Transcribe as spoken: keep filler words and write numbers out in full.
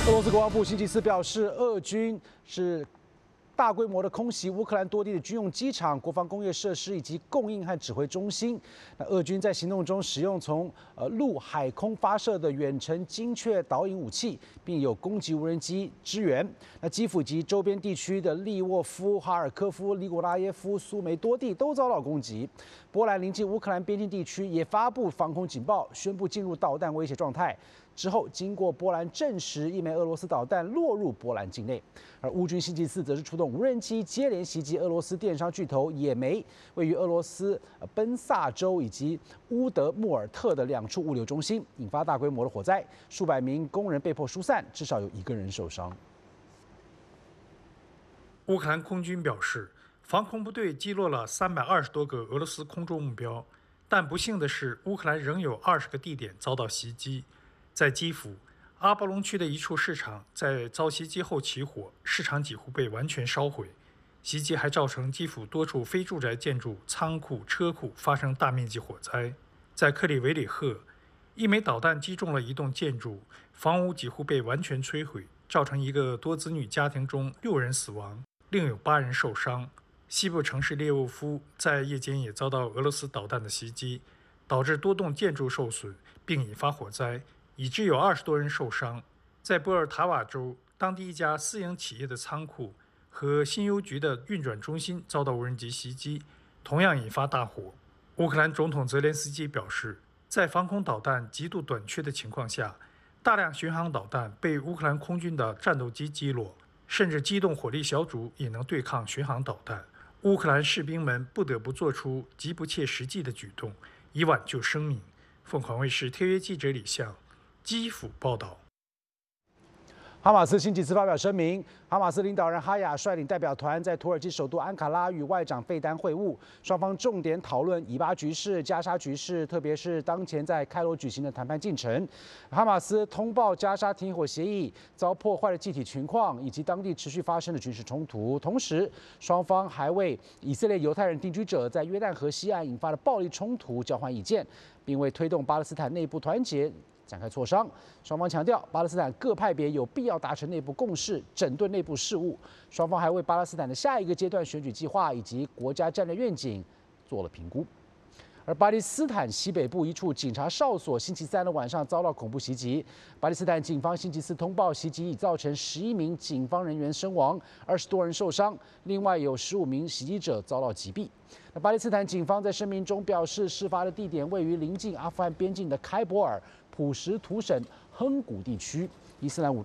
俄罗斯国防部星期四表示，俄军是大规模的空袭乌克兰多地的军用机场、国防工业设施以及供应和指挥中心。那俄军在行动中使用从呃陆海空发射的远程精确导引武器，并有攻击无人机支援。那基辅及周边地区的利沃夫、哈尔科夫、尼古拉耶夫、苏梅多地都遭到攻击。波兰临近乌克兰边境地区也发布防空警报，宣布进入导弹威胁状态。之后，经过波兰证实，一枚俄罗斯导弹落入波兰境内。而乌军星期四则是出动无人机接连袭击俄罗斯电商巨头野莓位于俄罗斯奔萨州以及乌德穆尔特的两处物流中心，引发大规模的火灾，数百名工人被迫疏散，至少有一个人受伤。 乌克兰空军表示，防空部队击落了三百二十多个俄罗斯空中目标，但不幸的是，乌克兰仍有二十个地点遭到袭击。在基辅阿波隆区的一处市场在遭袭击后起火，市场几乎被完全烧毁。袭击还造成基辅多处非住宅建筑、仓库、车库发生大面积火灾。在克里维里赫，一枚导弹击中了一栋建筑，房屋几乎被完全摧毁，造成一个多子女家庭中六人死亡，另有八人受伤。西部城市列沃夫在夜间也遭到俄罗斯导弹的袭击，导致多栋建筑受损，并引发火灾，已知有二十多人受伤。在波尔塔瓦州，当地一家私营企业的仓库和信邮局的运转中心遭到无人机袭击，同样引发大火。乌克兰总统泽连斯基表示，在防空导弹极度短缺的情况下，大量巡航导弹被乌克兰空军的战斗机击落，甚至机动火力小组也能对抗巡航导弹。乌克兰士兵们不得不做出极不切实际的举动，以挽救生命。凤凰卫视特约记者李相基辅报道。 哈马斯星期四发表声明，哈马斯领导人哈亚率领代表团在土耳其首都安卡拉与外长费丹会晤，双方重点讨论以巴局势、加沙局势，特别是当前在开罗举行的谈判进程。哈马斯通报加沙停火协议遭破坏的具体情况，以及当地持续发生的军事冲突。同时，双方还为以色列犹太人定居者在约旦河西岸引发的暴力冲突交换意见，并为推动巴勒斯坦内部团结展开磋商。双方强调，巴勒斯坦各派别有必要达成内部共识，整顿内部事务。双方还为巴勒斯坦的下一个阶段选举计划以及国家战略愿景做了评估。而巴基斯坦西北部一处警察哨所星期三的晚上遭到恐怖袭击，巴基斯坦警方星期四通报，袭击已造成十一名警方人员身亡，二十多人受伤，另外有十五名袭击者遭到击毙。那巴基斯坦警方在声明中表示，事发的地点位于临近阿富汗边境的开伯尔普什图省亨古地区，伊斯兰武